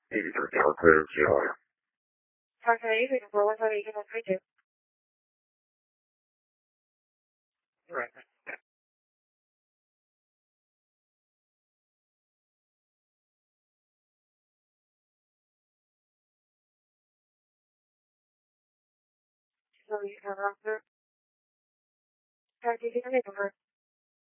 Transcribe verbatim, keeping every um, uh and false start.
eighty-three Tower clear, G L R. Tower eighty-three, four one seven, eight one three two. Right. So you have after. Tower eighty-three, confirm.